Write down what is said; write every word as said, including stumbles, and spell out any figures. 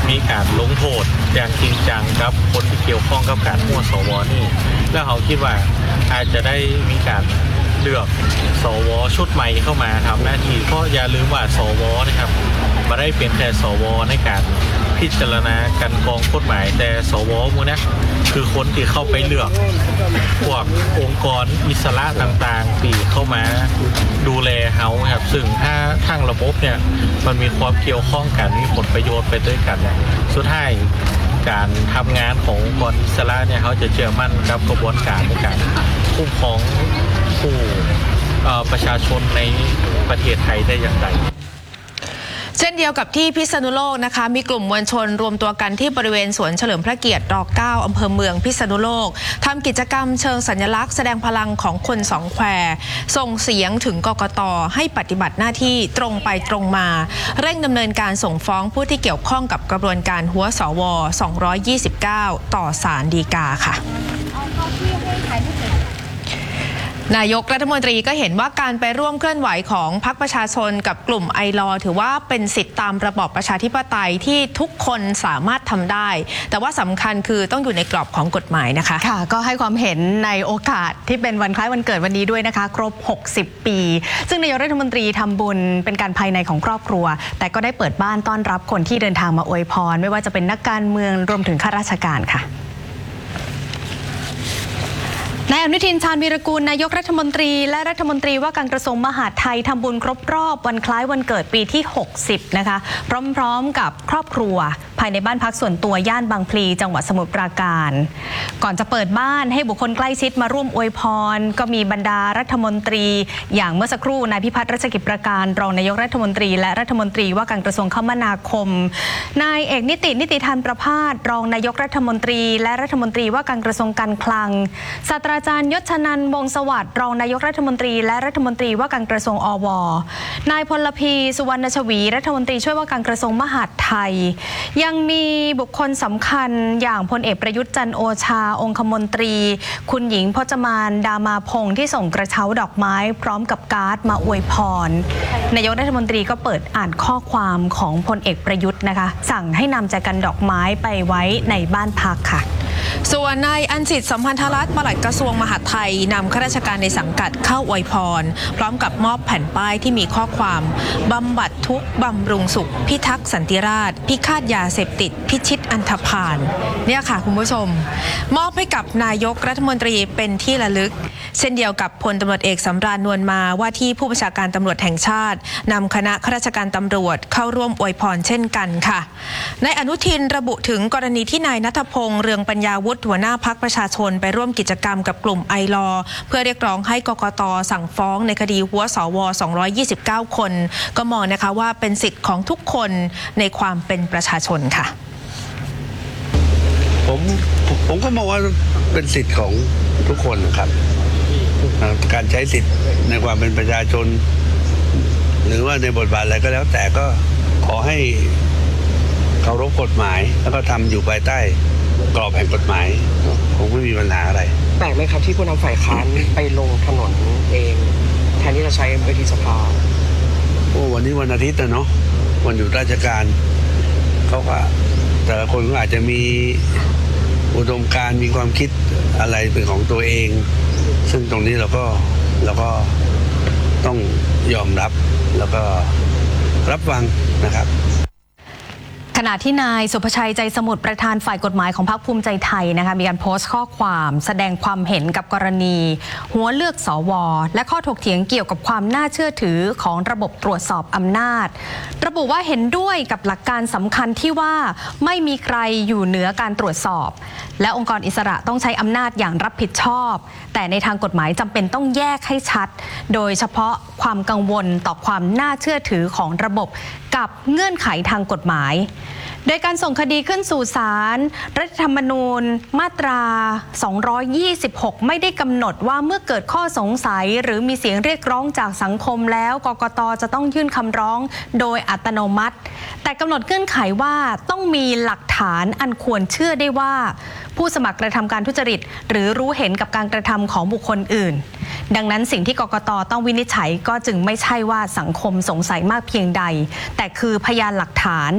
มีการลงโทษอย่างจริงจังกับคนที่เกี่ยวข้องกับการมั่วสวนี่แล้วเขาคิดว่าอาจจะได้มีการเลือกสวชุดใหม่เข้ามาทำหน้าที่เพราะอย่าลืมว่าสวนะครับไม่ได้เป็นแค่สวในการพิจารณาการกองกฎหมายแต่สวมูนะคือคนที่เข้าไปเลือกพวกองค์กรอิสระต่างๆที่เข้ามาดูแลเฮาครับซึ่งถ้าทั้งระบบเนี่ยมันมีความเกี่ยวข้องกันมีผลประโยชน์ไปด้วยกันเนี่ยสุดท้ายการทำงานขององค์กรอิสระเนี่ยเขาจะเชื่อมั่นกับกระบวนการในการคุ้มครองผู้ประชาชนในประเทศไทยได้อย่างไรเช่นเดียวกับที่พิษณุโลกนะคะมีกลุ่มมวลชนรวมตัวกันที่บริเวณสวนเฉลิมพระเกียรติร เก้า อำเภอเมืองพิษณุโลกทำกิจกรรมเชิงสัญลักษณ์แสดงพลังของคนสองแควส่งเสียงถึงกกต.ให้ปฏิบัติหน้าที่ตรงไปตรงมาเร่งดำเนินการส่งฟ้องผู้ที่เกี่ยวข้องกับกระบวนการหัวสวสองร้อยยี่สิบเก้าต่อศาลฎีกาค่ะนายกรัฐมนตรีก็เห็นว่าการไปร่วมเคลื่อนไหวของพรรคประชาชนกับกลุ่มไอลอถือว่าเป็นสิทธิตามระบอบประชาธิปไตยที่ทุกคนสามารถทำได้แต่ว่าสำคัญคือต้องอยู่ในกรอบของกฎหมายนะคะค่ะก็ให้ความเห็นในโอกาสที่เป็นวันคล้ายวันเกิดวันนี้ด้วยนะคะครบหกสิบปีซึ่งนายกรัฐมนตรีทำบุญเป็นการภายในของครอบครัวแต่ก็ได้เปิดบ้านต้อนรับคนที่เดินทางมาอวยพรไม่ว่าจะเป็นนักการเมืองรวมถึงข้าราชการค่ะนายอนุทินชาญวีรกูลนายกรัฐมนตรีและรัฐมนตรีว่าการกระทรวงมหาดไทยทำบุญครบรอบวันคล้ายวันเกิดปีที่หกสิบนะคะพร้อมๆกับครอบครัวภายในบ้านพักส่วนตัวย่านบางพลีจังหวัดสมุทรปราการก่อนจะเปิดบ้านให้บุคคลใกล้ชิดมาร่วมอวยพรก็มีบรรดารัฐมนตรีอย่างเมื่อสักครู่นายพิพัฒน์รัชกิจประการรองนายกรัฐมนตรีและรัฐมนตรีว่าการกระทรวงคมนาคมนายเอกนิตินิติธรรมประภาสรองนายกรัฐมนตรีและรัฐมนตรีว่าการกระทรวงการคลังศาสตราจารย์ยศชนันท์ วงศ์สวัสดิ์รองนายกรัฐมนตรีและรัฐมนตรีว่าการกระทรวงอวนายพลพีสุวรรณชวีรัฐมนตรีช่วยว่าการกระทรวงมหาดไทยยังมีบุคคลสำคัญอย่างพลเอกประยุทธ์จันทร์โอชาองคมนตรีคุณหญิงพจมานดามาพงษ์ที่ส่งกระเช้าดอกไม้พร้อมกับการ์ดมาอวยพรนายกรัฐมนตรีก็เปิดอ่านข้อความของพลเอกประยุทธ์นะคะสั่งให้นำแจกันดอกไม้ไปไว้ในบ้านพักค่ะส่วนนายอัญสิทธิ์สัมพันธรัตน์ปลัดกระทรวงมหาดไทยนำข้าราชการในสังกัดเข้าอวยพรพร้อมกับมอบแผ่นป้ายที่มีข้อความบำบัดทุกข์บำรุงสุขพิทักษ์สันติราษฎร์พิฆาตยาเสพติดพิชิตอันธพาลเนี่ยค่ะคุณผู้ชมมอบให้กับนายกรัฐมนตรีเป็นที่ระลึกเช่นเดียวกับพลตำรวจเอกสำราญนวลมาว่าที่ผู้บัญชาการตำรวจแห่งชาตินำคณะข้าราชการตำรวจเข้าร่วมอวยพรเช่นกันค่ะนายอนุทินระบุถึงกรณีที่นายณัฐพงษ์เรืองปัญญาวุฒิหัวหน้าพรรคประชาชนไปร่วมกิจกรรมกับกลุ่มไอลอเพื่อเรียกร้องให้กกต.สั่งฟ้องในคดีหัวสวสองร้อยยี่สิบเก้าคนก็มองนะคะว่าเป็นสิทธิ์ของทุกคนในความเป็นประชาชนค่ะผมผมก็มองว่าเป็นสิทธิ์ของทุกคนนะครับการใช้สิทธิ์ในความเป็นประชาชนหรือว่าในบทบาทอะไรก็แล้วแต่ก็ขอให้เคารพกฎหมายแล้วก็ทำอยู่ภายใต้กรอบแห่งกฎหมายคงไม่มีปัญหาอะไรแปลกไหมครับที่ผู้นำฝ่ายค้านไปลงถนนเองแทนที่จะใช้เวทีสภาโอ้วันนี้วันอาทิตย์นะเนาะวันหยุดราชการเขาก็แต่ละคนก็อาจจะมีอุดมการณ์มีความคิดอะไรเป็นของตัวเองซึ่งตรงนี้เราก็เราก็ต้องยอมรับแล้วก็รับฟังนะครับขณะที่นายสุภชัยใจสมุทรประธานฝ่ายกฎหมายของพรรคภูมิใจไทยนะคะมีการโพสต์ข้อความแสดงความเห็นกับกรณีหัวเลือกสวและข้อถกเถียงเกี่ยวกับความน่าเชื่อถือของระบบตรวจสอบอำนาจระบุว่าเห็นด้วยกับหลักการสำคัญที่ว่าไม่มีใครอยู่เหนือการตรวจสอบและองค์กรอิสระต้องใช้อำนาจอย่างรับผิดชอบแต่ในทางกฎหมายจำเป็นต้องแยกให้ชัดโดยเฉพาะความกังวลต่อความน่าเชื่อถือของระบบกับเงื่อนไขทางกฎหมายโดยการส่งคดีขึ้นสู่ศาลรัฐธรรมนูญมาตราสองร้อยยี่สิบหกไม่ได้กำหนดว่าเมื่อเกิดข้อสงสัยหรือมีเสียงเรียกร้องจากสังคมแล้วกกต.จะต้องยื่นคำร้องโดยอัตโนมัติแต่กำหนดเงื่อนไขว่าต้องมีหลักฐานอันควรเชื่อได้ว่าผู้สมัครกระทำการทุจริตหรือรู้เห็นกับการกระทำของบุคคลอื่นดังนั้นสิ่งที่กกต.ต้องวินิจฉัยก็จึงไม่ใช่ว่าสังคมสงสัยมากเพียงใดแต่คือพยานหลักฐาน